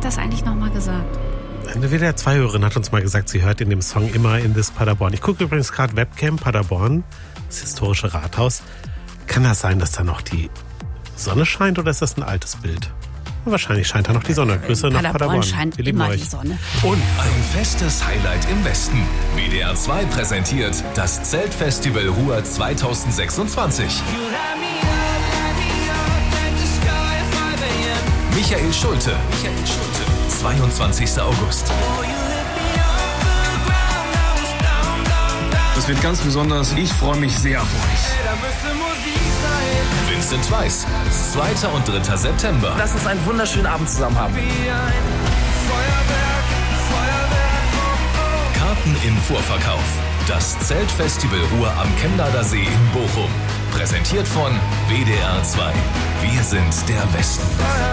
hat das eigentlich nochmal gesagt? Eine WDR-2-Hörerin hat uns mal gesagt, sie hört in dem Song immer in das Paderborn. Ich gucke übrigens gerade Webcam Paderborn, das historische Rathaus. Kann das sein, dass da noch die Sonne scheint oder ist das ein altes Bild? Wahrscheinlich scheint da noch die Sonne. Grüße nach Paderborn. Scheint immer die Sonne. Und ein festes Highlight im Westen. WDR 2 präsentiert das Zeltfestival Ruhr 2026. Michael Schulte. 22. August. Das wird ganz besonders. Ich freue mich sehr auf euch. Vincent Weiss. 2. und 3. September. Lass uns einen wunderschönen Abend zusammen haben. Karten im Vorverkauf. Das Zeltfestival Ruhr am Chemnader See in Bochum. Präsentiert von WDR 2. Wir sind der Westen.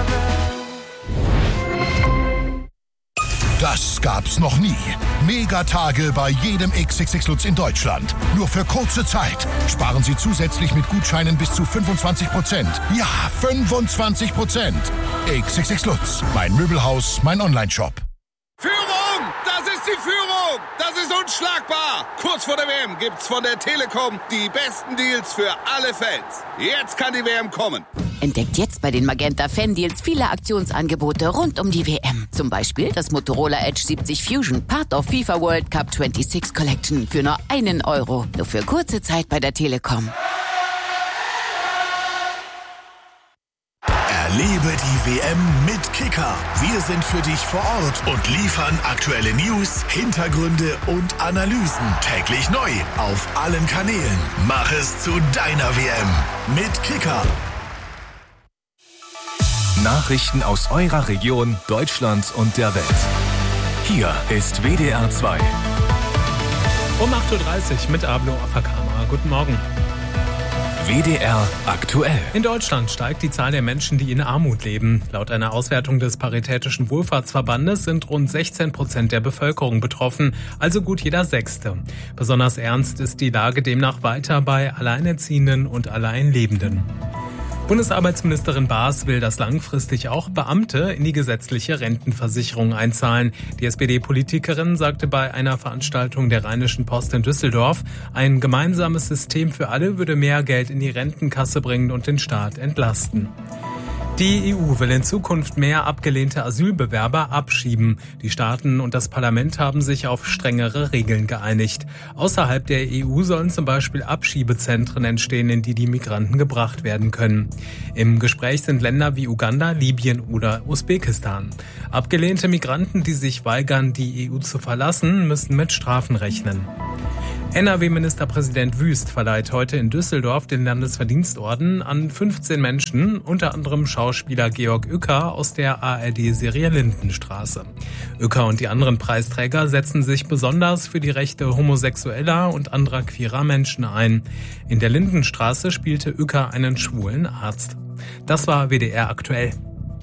Das gab's noch nie. Megatage bei jedem XXX Lutz in Deutschland. Nur für kurze Zeit. Sparen Sie zusätzlich mit Gutscheinen bis zu 25%. Ja, 25%. XXX Lutz. Mein Möbelhaus, mein Onlineshop. Führung! Das ist die Führung! Das ist unschlagbar! Kurz vor der WM gibt's von der Telekom die besten Deals für alle Fans. Jetzt kann die WM kommen. Entdeckt jetzt bei den Magenta Fan Deals viele Aktionsangebote rund um die WM. Zum Beispiel das Motorola Edge 70 Fusion, Part of FIFA World Cup 26 Collection für nur €1. Nur für kurze Zeit bei der Telekom. Erlebe die WM mit Kicker. Wir sind für dich vor Ort und liefern aktuelle News, Hintergründe und Analysen. Täglich neu auf allen Kanälen. Mach es zu deiner WM mit Kicker. Nachrichten aus eurer Region, Deutschland und der Welt. Hier ist WDR 2. Um 8.30 Uhr mit Ablo Afakama. Guten Morgen. WDR aktuell. In Deutschland steigt die Zahl der Menschen, die in Armut leben. Laut einer Auswertung des Paritätischen Wohlfahrtsverbandes sind rund 16% der Bevölkerung betroffen, also gut jeder Sechste. Besonders ernst ist die Lage demnach weiter bei Alleinerziehenden und Alleinlebenden. Bundesarbeitsministerin Baas will, dass langfristig auch Beamte in die gesetzliche Rentenversicherung einzahlen. Die SPD-Politikerin sagte bei einer Veranstaltung der Rheinischen Post in Düsseldorf, ein gemeinsames System für alle würde mehr Geld in die Rentenkasse bringen und den Staat entlasten. Die EU will in Zukunft mehr abgelehnte Asylbewerber abschieben. Die Staaten und das Parlament haben sich auf strengere Regeln geeinigt. Außerhalb der EU sollen zum Beispiel Abschiebezentren entstehen, in die die Migranten gebracht werden können. Im Gespräch sind Länder wie Uganda, Libyen oder Usbekistan. Abgelehnte Migranten, die sich weigern, die EU zu verlassen, müssen mit Strafen rechnen. NRW-Ministerpräsident Wüst verleiht heute in Düsseldorf den Landesverdienstorden an 15 Menschen, unter anderem Schauspieler Georg Uecker aus der ARD-Serie Lindenstraße. Uecker und die anderen Preisträger setzen sich besonders für die Rechte homosexueller und anderer queerer Menschen ein. In der Lindenstraße spielte Uecker einen schwulen Arzt. Das war WDR aktuell.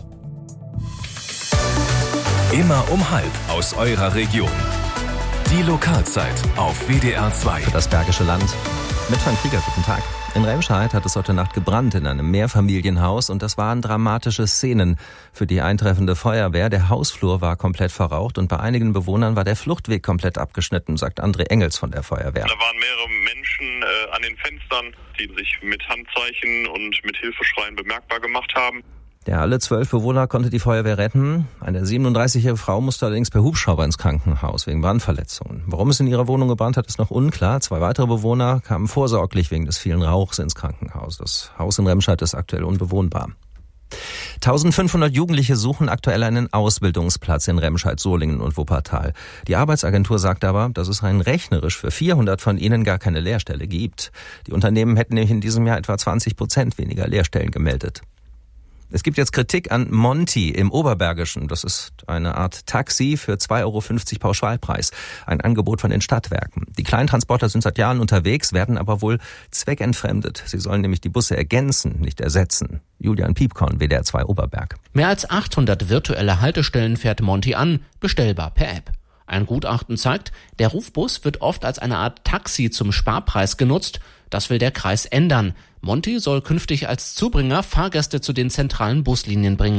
Immer um 12:30 aus eurer Region. Die Lokalzeit auf WDR 2. Für das Bergische Land. Mit Van Krieger, guten Tag. In Remscheid hat es heute Nacht gebrannt in einem Mehrfamilienhaus und das waren dramatische Szenen für die eintreffende Feuerwehr. Der Hausflur war komplett verraucht und bei einigen Bewohnern war der Fluchtweg komplett abgeschnitten, sagt André Engels von der Feuerwehr. Da waren mehrere Menschen an den Fenstern, die sich mit Handzeichen und mit Hilfeschreien bemerkbar gemacht haben. Ja, alle 12 Bewohner konnte die Feuerwehr retten. Eine 37-jährige Frau musste allerdings per Hubschrauber ins Krankenhaus wegen Brandverletzungen. Warum es in ihrer Wohnung gebrannt hat, ist noch unklar. 2 weitere Bewohner kamen vorsorglich wegen des vielen Rauchs ins Krankenhaus. Das Haus in Remscheid ist aktuell unbewohnbar. 1500 Jugendliche suchen aktuell einen Ausbildungsplatz in Remscheid, Solingen und Wuppertal. Die Arbeitsagentur sagt aber, dass es rein rechnerisch für 400 von ihnen gar keine Lehrstelle gibt. Die Unternehmen hätten nämlich in diesem Jahr etwa 20% weniger Lehrstellen gemeldet. Es gibt jetzt Kritik an Monti im Oberbergischen. Das ist eine Art Taxi für 2,50 € Pauschalpreis. Ein Angebot von den Stadtwerken. Die Kleintransporter sind seit Jahren unterwegs, werden aber wohl zweckentfremdet. Sie sollen nämlich die Busse ergänzen, nicht ersetzen. Julian Piepkorn, WDR 2 Oberberg. Mehr als 800 virtuelle Haltestellen fährt Monti an, bestellbar per App. Ein Gutachten zeigt, der Rufbus wird oft als eine Art Taxi zum Sparpreis genutzt. Das will der Kreis ändern. Monti soll künftig als Zubringer Fahrgäste zu den zentralen Buslinien bringen.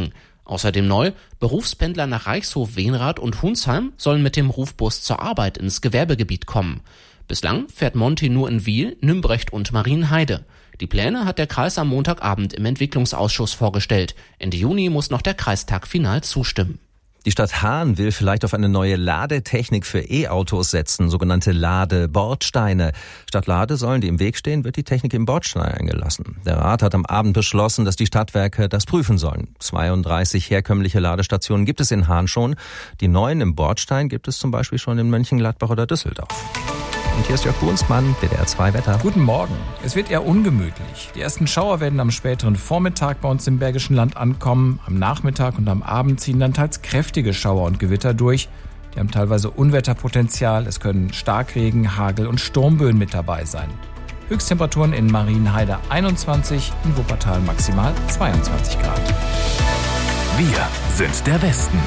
Außerdem neu, Berufspendler nach Reichshof, Wenrath und Hunsheim sollen mit dem Rufbus zur Arbeit ins Gewerbegebiet kommen. Bislang fährt Monti nur in Wiel, Nümbrecht und Marienheide. Die Pläne hat der Kreis am Montagabend im Entwicklungsausschuss vorgestellt. Ende Juni muss noch der Kreistag final zustimmen. Die Stadt Hahn will vielleicht auf eine neue Ladetechnik für E-Autos setzen, sogenannte Ladebordsteine. Statt Ladesäulen, die im Weg stehen, wird die Technik im Bordstein eingelassen. Der Rat hat am Abend beschlossen, dass die Stadtwerke das prüfen sollen. 32 herkömmliche Ladestationen gibt es in Hahn schon. Die neuen im Bordstein gibt es zum Beispiel schon in Mönchengladbach oder Düsseldorf. Und hier ist Jörg Bunsmann, WDR 2 Wetter. Guten Morgen. Es wird eher ungemütlich. Die ersten Schauer werden am späteren Vormittag bei uns im Bergischen Land ankommen. Am Nachmittag und am Abend ziehen dann teils kräftige Schauer und Gewitter durch. Die haben teilweise Unwetterpotenzial. Es können Starkregen, Hagel und Sturmböen mit dabei sein. Höchsttemperaturen in Marienheide 21, in Wuppertal maximal 22 Grad. Wir sind der Westen.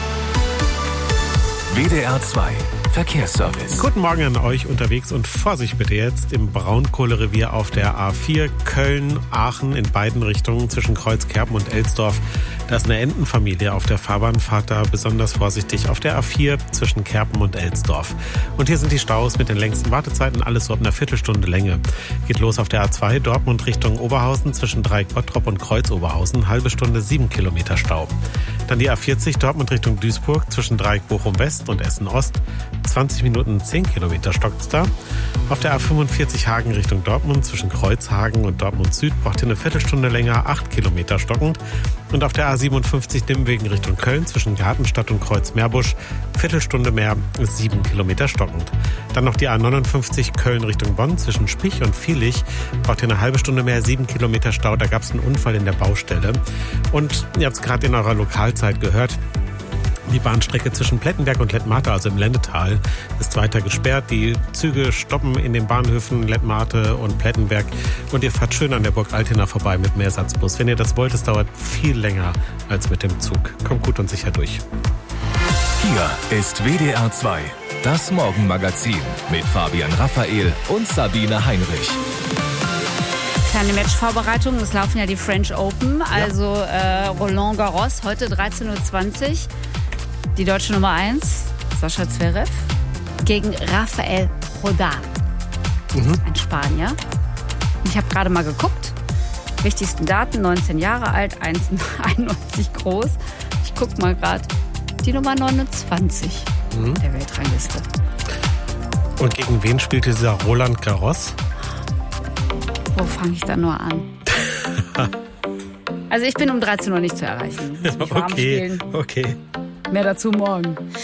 WDR 2 Verkehrsservice. Guten Morgen an euch unterwegs und Vorsicht bitte jetzt im Braunkohlerevier auf der A4 Köln-Aachen in beiden Richtungen zwischen Kreuzkerpen und Elsdorf. Da ist eine Entenfamilie auf der Fahrbahn, fahrt da besonders vorsichtig auf der A4 zwischen Kerpen und Elsdorf. Und hier sind die Staus mit den längsten Wartezeiten, alles so ab einer Viertelstunde Länge. Geht los auf der A2 Dortmund Richtung Oberhausen zwischen Dreieck-Bottrop und Kreuz-Oberhausen, halbe Stunde 7 Kilometer Stau. Dann die A40 Dortmund Richtung Duisburg zwischen Dreieck Bochum-West und Essen-Ost, 20 Minuten 10 Kilometer stockt's da. Auf der A45 Hagen Richtung Dortmund zwischen Kreuzhagen und Dortmund Süd braucht ihr eine Viertelstunde länger, 8 Kilometer stockend. Und auf der A57 Nimwegen Richtung Köln zwischen Gartenstadt und Kreuz-Meerbusch, Viertelstunde mehr, 7 Kilometer stockend. Dann noch die A59 Köln Richtung Bonn zwischen Spich und Viehlich, braucht ihr eine halbe Stunde mehr, 7 Kilometer Stau, da gab es einen Unfall in der Baustelle. Und ihr habt es gerade in eurer Lokalzeit gehört, die Bahnstrecke zwischen Plettenberg und Lettmate, also im Lennetal, ist weiter gesperrt. Die Züge stoppen in den Bahnhöfen Lettmate und Plettenberg und ihr fahrt schön an der Burg Altena vorbei mit Mehrsatzbus. Wenn ihr das wollt, es dauert viel länger als mit dem Zug. Kommt gut und sicher durch. Hier ist WDR 2, das Morgenmagazin mit Fabian Raphael und Sabine Heinrich. Kleine Matchvorbereitung, es laufen ja die French Open, also Roland Garros, heute 13.20 Uhr. Die deutsche Nummer 1, Sascha Zverev, gegen Rafael Nadal, ein Spanier. Ich habe gerade mal geguckt, wichtigsten Daten, 19 Jahre alt, 1,91 groß. Ich gucke mal gerade, die Nummer 29 der Weltrangliste. Und gegen wen spielt dieser Roland Garros? Wo fange ich da nur an? Also ich bin um 13 Uhr nicht zu erreichen. Okay. Mehr dazu morgen.